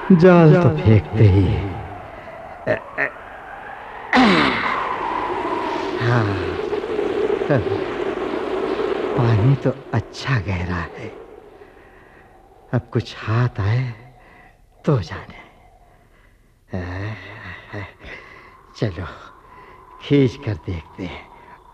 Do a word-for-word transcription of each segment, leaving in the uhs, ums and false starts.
जाल तो फेंकते ही। हाँ, पानी तो अच्छा गहरा है। अब कुछ हाथ आए तो जाने। चलो खींच कर देखते हैं।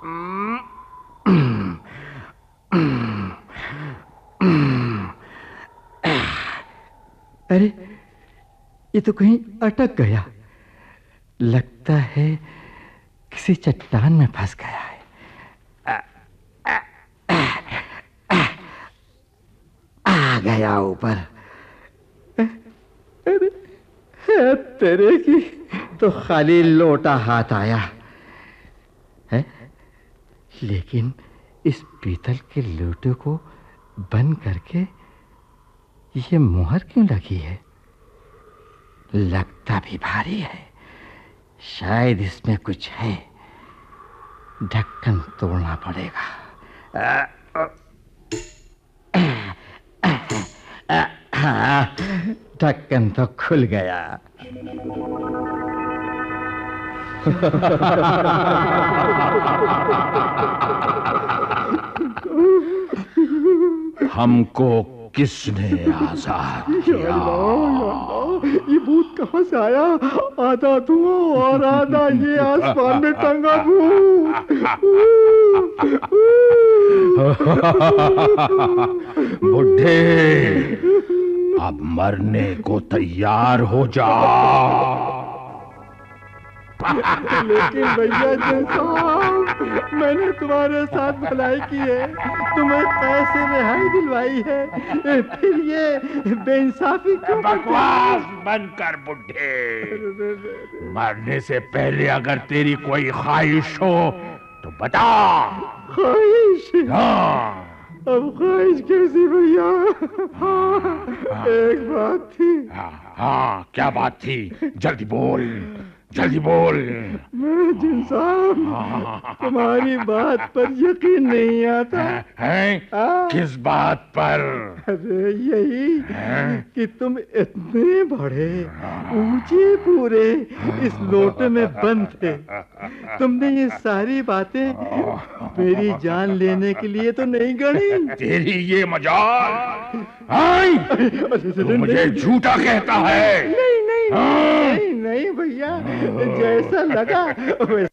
अरे, ये तो कहीं अटक गया। लगता है किसी चट्टान में फंस गया है। आ गया ऊपर। अरे तेरे की तो खाली लोटा हाथ आया है, लेकिन इस पीतल के लोटे को बंद करके ये मुहर क्यों लगी है? लगता भी भारी है। शायद इसमें कुछ है। ढक्कन तोड़ना पड़ेगा। ढक्कन तो खुल गया। हमको किसने आजाद किया? ये भूत कहाँ से आया? आधा धुआं और आधा ये आसमान में टंगा भूत। बुढ़े, अब मरने को तैयार हो जा। लेकिन भैया जी साहब, मैंने तुम्हारे साथ भलाई की है, तुम्हें कैसे रिहाई दिलवाई है, फिर ये बेइंसाफी क्यों? बकवास बंद कर बुढ़े। मरने से पहले अगर तेरी कोई ख्वाहिश हो तो बता। ख्वाहिश? हाँ। अब ख्वाहिश कैसी भैया? हाँ, एक बात थी। हाँ, हाँ, क्या बात थी? जल्दी बोल, जल्दी बोल। मैं जिन साहब, तुम्हारी बात पर यकीन नहीं आता है? किस बात पर? अरे यही कि तुम इतने बड़े ऊंचे पूरे इस लोटे में बंद थे। तुमने ये सारी बातें मेरी जान लेने के लिए तो नहीं गढ़ी। तेरी ये मजाल, तू मुझे झूठा कहता है। नहीं नहीं नहीं नहीं भैया, जैसा लगा वैसा